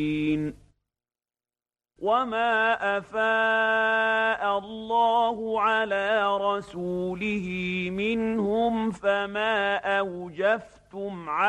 وما أفاء الله على رسوله منهم فما أوجفتم